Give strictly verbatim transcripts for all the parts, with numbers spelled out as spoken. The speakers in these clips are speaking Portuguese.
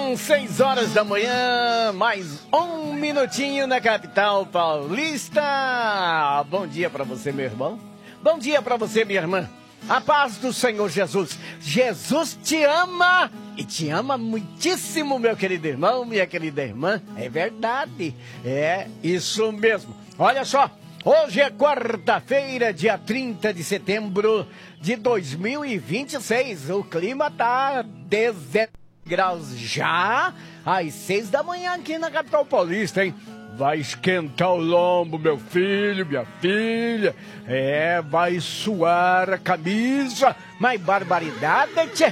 São seis horas da manhã, mais um minutinho na capital paulista. Bom dia para você, meu irmão. Bom dia para você, minha irmã. A paz do Senhor Jesus. Jesus te ama e te ama muitíssimo, meu querido irmão, minha querida irmã. É verdade, é isso mesmo. Olha só, hoje é quarta-feira, dia trinta de setembro de dois mil e vinte e seis. O clima tá dezenove graus já às seis da manhã aqui na capital paulista, hein? Vai esquentar o lombo, meu filho, minha filha. É, vai suar a camisa. Mas barbaridade, tchê.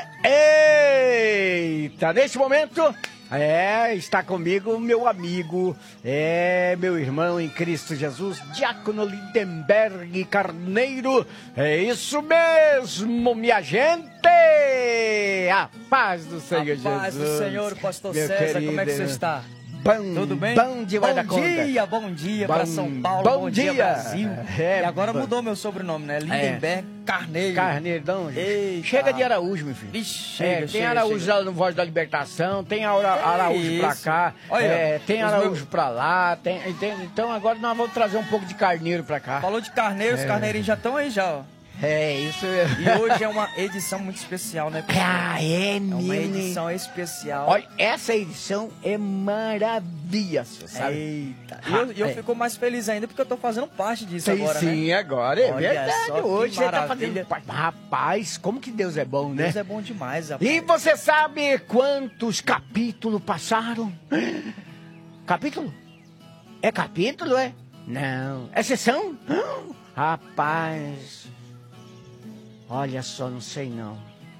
É, eita, neste momento, é, está comigo meu amigo, é, meu irmão em Cristo Jesus, Diácono Lindenberg Carneiro. É isso mesmo, minha gente. A paz do Senhor Jesus. A paz do Senhor, pastor César, como é que você está? Bom, tudo bem? Bom demais da Bom conta. dia, bom dia Bom- para São Paulo, bom bom, dia, dia. Brasil. É, e agora bom. mudou meu sobrenome, né? Lindenberg Carneiro. Carneirão, Eita. chega de Araújo, meu filho. Vixe, É, chega, tem chega, Araújo chega. lá no Voz da Libertação, tem Ara- Araújo pra isso? cá, Olha, é, tem os Araújo meus- pra lá, tem, tem- então agora nós vamos trazer um pouco de carneiro pra cá. Falou de carneiro, os carneirinhos já estão aí já, ó. É, isso mesmo. E hoje é uma edição muito especial, né? pastor? Ah, é É uma mesmo. edição especial. Olha, essa edição é maravilha, você sabe? Eita. E eu, e eu É. fico mais feliz ainda porque eu tô fazendo parte disso Sim, agora, sim, né? agora é Olha verdade. só que Hoje você tá maravilha. fazendo parte. Rapaz, como que Deus é bom, né? Deus é bom demais, rapaz. E você sabe quantos capítulos passaram? Capítulo? É capítulo, é? Não. É sessão? Rapaz. Olha só, não sei não.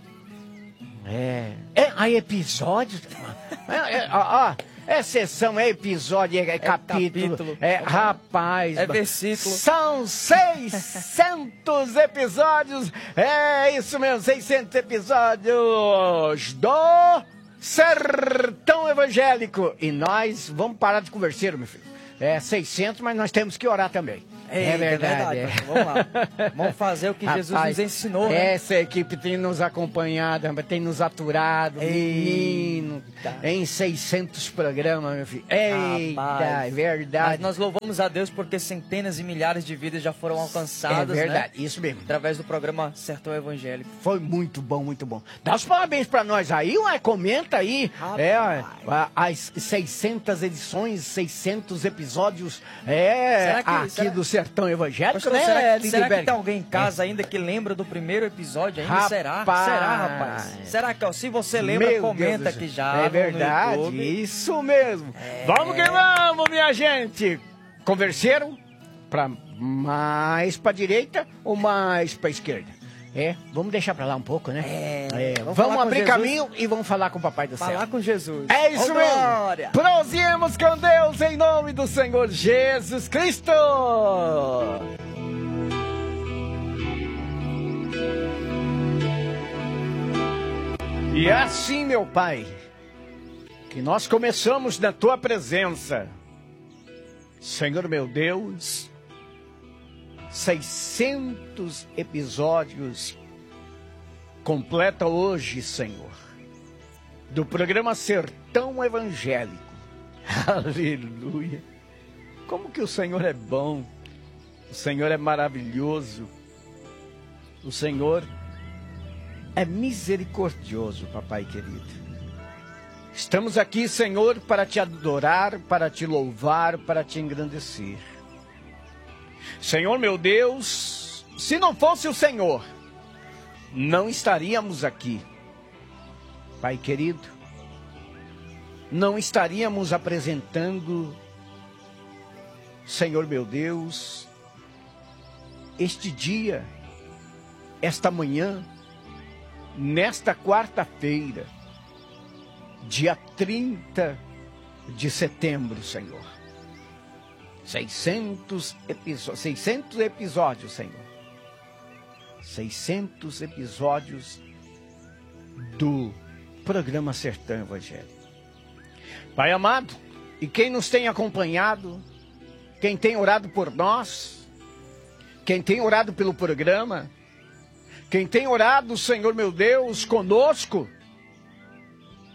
É. É, aí episódio. É, é, ó, ó, é sessão, é episódio, é, é capítulo. capítulo. É, rapaz. É versículo. São seiscentos episódios. É isso mesmo, seiscentos episódios do Sertão Evangélico. E nós vamos parar de conversar, meu filho. É seiscentos, mas nós temos que orar também. Eita, é verdade. é. pastor. Vamos lá. Vamos fazer o que Jesus Rapaz, nos ensinou, né? Essa equipe tem nos acompanhado, tem nos aturado, menino, em seiscentos programas, meu filho. Eita, Rapaz. é Mas verdade. nós louvamos a Deus porque centenas e milhares de vidas já foram É alcançadas, verdade, né? isso mesmo. Através do programa Sertão Evangélico. Foi muito bom, muito bom. Dá os parabéns pra nós aí, ué, comenta aí. Rapaz. É, a- as seiscentas edições, seiscentos episódios é, Será que- aqui será- do Sertão Evangélico, Pastor, né, será, que, será que Lindenberg? tem alguém em casa ainda que lembra do primeiro episódio ainda? Rapaz. Será? Será, rapaz? Será que, ó, se você lembra, Meu comenta Deus do aqui céu. já É no- verdade, no YouTube. isso mesmo. É. Vamos que vamos, minha gente. Converseram para mais para direita ou mais para esquerda? É, vamos deixar para lá um pouco, né? É, vamos vamos falar com abrir Jesus. caminho e vamos falar com o Papai do Falar Céu. com Jesus. É isso Ô, mesmo. glória. Prosseguimos com Deus em nome do Senhor Jesus Cristo. E é assim, meu Pai, que nós começamos na Tua presença. Senhor meu Deus, seiscentos episódios completa hoje, Senhor, do programa Sertão Evangélico. Aleluia! Como que o Senhor é bom, o Senhor é maravilhoso, o Senhor é misericordioso, papai querido. Estamos aqui, Senhor, para te adorar, para te louvar, para te engrandecer. Senhor meu Deus, se não fosse o Senhor, não estaríamos aqui. Pai querido, não estaríamos apresentando, Senhor meu Deus, este dia, esta manhã, nesta quarta-feira, dia trinta de setembro, Senhor. seiscentos episódios, seiscentos episódios, Senhor. seiscentos episódios do programa Sertão Evangélico. Pai amado, e quem nos tem acompanhado, quem tem orado por nós, quem tem orado pelo programa, quem tem orado, Senhor meu Deus, conosco,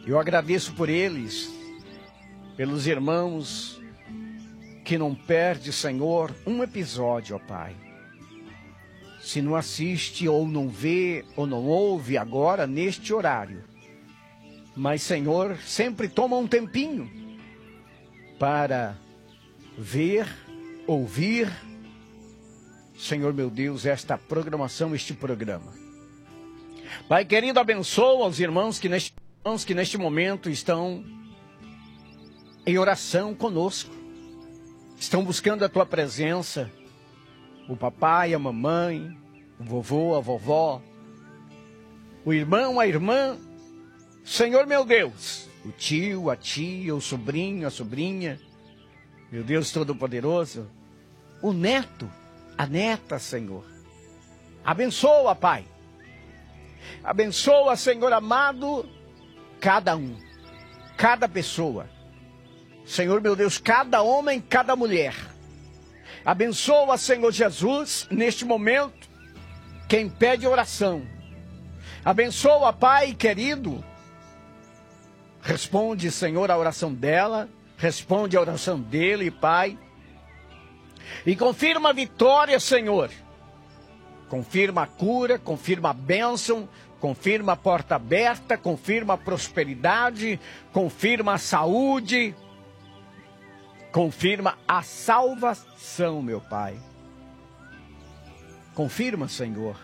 Eu agradeço por eles, pelos irmãos que não perdem, Senhor, um episódio, ó Pai. Se não assiste ou não vê ou não ouve agora neste horário, mas, Senhor, sempre toma um tempinho para ver, ouvir, Senhor meu Deus, esta programação, este programa. Pai querido, abençoa os irmãos que neste, irmãos que neste momento estão em oração conosco. Estão buscando a Tua presença. O papai, a mamãe, o vovô, a vovó, o irmão, a irmã. Senhor meu Deus, o tio, a tia, o sobrinho, a sobrinha. Meu Deus Todo-Poderoso. O neto, a neta, Senhor. Abençoa, Pai. Abençoa, Senhor amado, cada um, cada pessoa. Senhor meu Deus, cada homem, cada mulher. Abençoa, Senhor Jesus, neste momento, quem pede oração. Abençoa, Pai querido. Responde, Senhor, a oração dela. Responde a oração dele, Pai. E confirma a vitória, Senhor. Confirma a cura, confirma a bênção, confirma a porta aberta, confirma a prosperidade, confirma a saúde, confirma a salvação, meu Pai. Confirma, Senhor.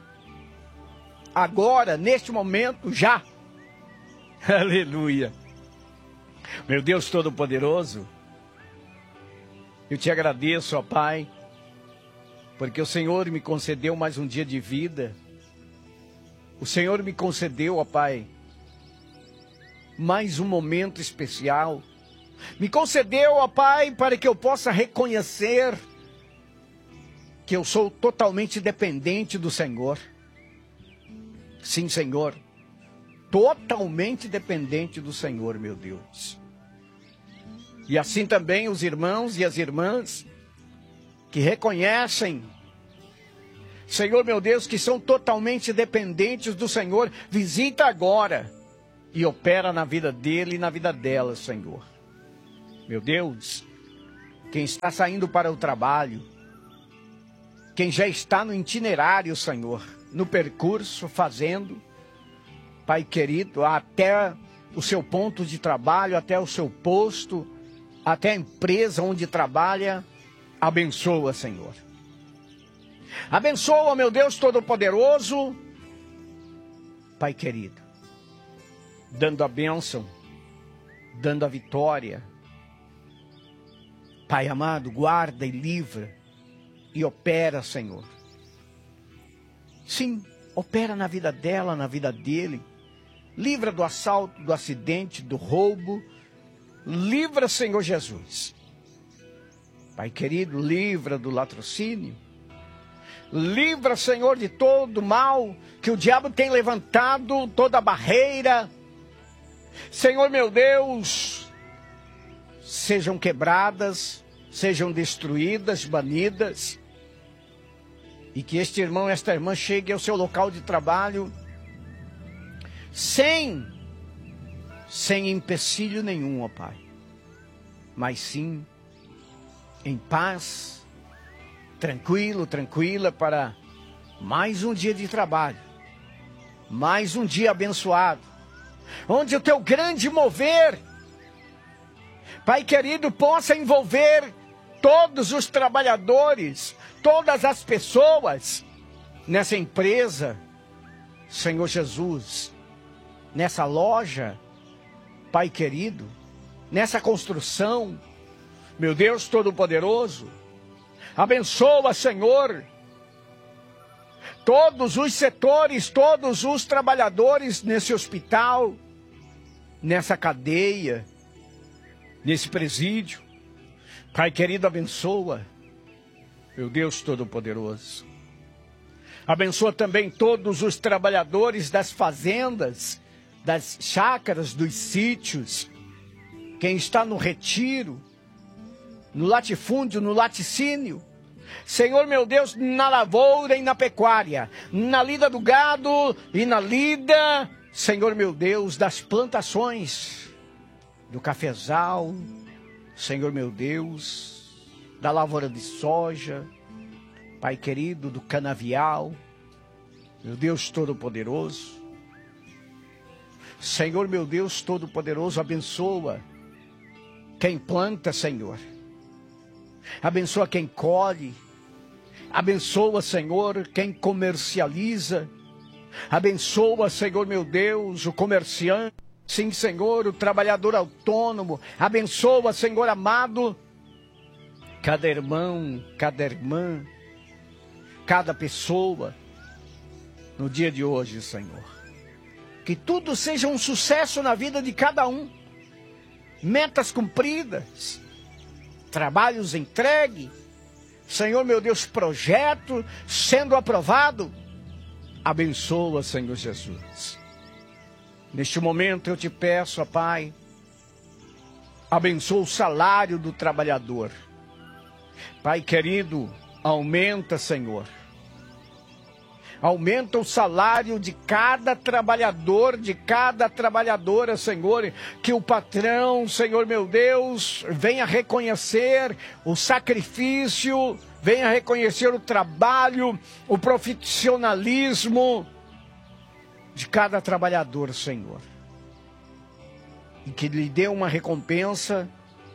Agora, neste momento, já. Aleluia. Meu Deus Todo-Poderoso, eu te agradeço, ó Pai, porque o Senhor me concedeu mais um dia de vida. O Senhor me concedeu, ó Pai, mais um momento especial. Me concedeu, ó Pai, para que eu possa reconhecer que eu sou totalmente dependente do Senhor. Sim, Senhor, totalmente dependente do Senhor, meu Deus. E assim também os irmãos e as irmãs que reconhecem, Senhor meu Deus, que são totalmente dependentes do Senhor, visita agora e opera na vida dele e na vida dela, Senhor. Meu Deus, quem está saindo para o trabalho, quem já está no itinerário, Senhor, no percurso, fazendo, Pai querido, até o seu ponto de trabalho, até o seu posto, até a empresa onde trabalha, abençoa, Senhor. Abençoa, meu Deus Todo-Poderoso, Pai querido, dando a bênção, dando a vitória. Pai amado, guarda e livra e opera, Senhor. Sim, opera na vida dela, na vida dele. Livra do assalto, do acidente, do roubo. Livra, Senhor Jesus. Pai querido, livra do latrocínio. Livra, Senhor, de todo mal que o diabo tem levantado, toda barreira. Senhor meu Deus, sejam quebradas, sejam destruídas, banidas. E que este irmão, esta irmã chegue ao seu local de trabalho sem, sem empecilho nenhum, ó Pai. Mas sim, em paz, tranquilo, tranquila, para mais um dia de trabalho. Mais um dia abençoado. Onde o teu grande mover, Pai querido, possa envolver todos os trabalhadores, todas as pessoas nessa empresa, Senhor Jesus, nessa loja, Pai querido, nessa construção, meu Deus Todo-Poderoso, abençoa, Senhor, todos os setores, todos os trabalhadores nesse hospital, nessa cadeia, nesse presídio. Pai querido, abençoa, meu Deus Todo-Poderoso. Abençoa também todos os trabalhadores das fazendas, das chácaras, dos sítios. Quem está no retiro, no latifúndio, no laticínio. Senhor meu Deus, na lavoura e na pecuária, na lida do gado e na lida, Senhor meu Deus, das plantações do cafezal, Senhor meu Deus, da lavoura de soja, Pai querido, do canavial, meu Deus Todo-Poderoso. Senhor meu Deus Todo-Poderoso, abençoa quem planta, Senhor. Abençoa quem colhe. Abençoa, Senhor, quem comercializa. Abençoa, Senhor meu Deus, o comerciante. Sim, Senhor, o trabalhador autônomo. Abençoa, Senhor amado, cada irmão, cada irmã, cada pessoa no dia de hoje, Senhor. Que tudo seja um sucesso na vida de cada um. Metas cumpridas, trabalhos entregues, Senhor meu Deus, projeto sendo aprovado. Abençoa, Senhor Jesus. Neste momento eu te peço, ó Pai, abençoa o salário do trabalhador. Pai querido, aumenta, Senhor. Aumenta o salário de cada trabalhador, de cada trabalhadora, Senhor. Que o patrão, Senhor meu Deus, venha reconhecer o sacrifício, venha reconhecer o trabalho, o profissionalismo de cada trabalhador, Senhor. E que lhe dê uma recompensa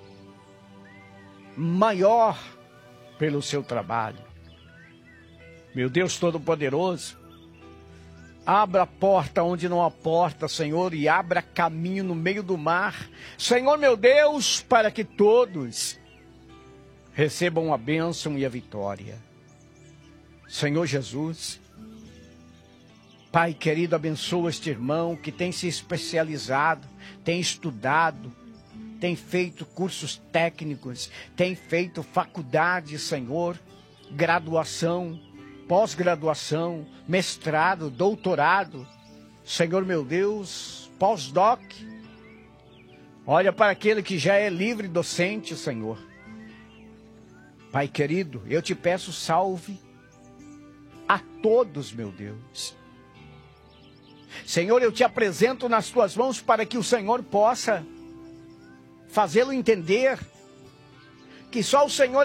maior pelo seu trabalho. Meu Deus Todo-Poderoso, abra a porta onde não há porta, Senhor, e abra caminho no meio do mar. Senhor meu Deus, para que todos recebam a bênção e a vitória. Senhor Jesus, Pai querido, abençoa este irmão que tem se especializado, tem estudado, tem feito cursos técnicos, tem feito faculdade, Senhor, graduação, pós-graduação, mestrado, doutorado, Senhor meu Deus, pós-doc. Olha para aquele que já é livre docente, Senhor. Pai querido, eu te peço, salve a todos, meu Deus. Senhor, eu te apresento nas tuas mãos para que o Senhor possa fazê-lo entender que só o Senhor